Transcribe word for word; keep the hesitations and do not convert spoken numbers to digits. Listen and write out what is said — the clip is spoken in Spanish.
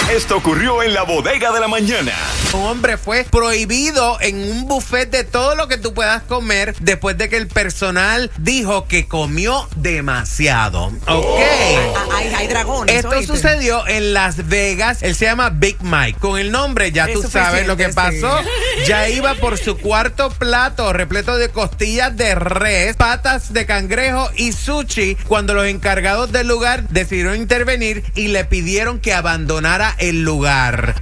Esto ocurrió en la bodega de la mañana. Un hombre fue prohibido en un buffet de todo lo que tú puedas comer después de que el personal dijo que comió demasiado. ¿Ok? Oh. Hay, hay dragones. Esto ¿oíste? sucedió en Las Vegas. Él se llama Big Mike. Con el nombre ya tú Es sabes lo que suficiente, pasó. sí. Ya iba por su cuarto plato repleto de costillas de res, patas de cangrejo y sushi cuando los encargados del lugar decidieron intervenir y le pidieron que abandonara el lugar.